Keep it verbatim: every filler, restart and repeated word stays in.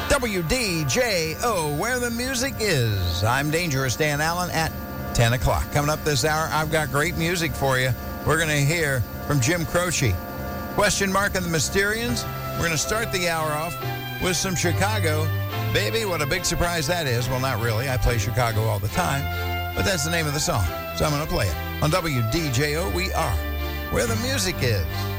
W D J O, where the music is. I'm Dangerous Dan Allen at ten o'clock. Coming up this hour, I've got great music for you. We're going to hear from Jim Croce. Question Mark and the Mysterians. We're going to start the hour off with some Chicago. Baby, what a big surprise that is. Well, not really. I play Chicago all the time. But that's the name of the song. So I'm going to play it. On W D J O, we are where the music is.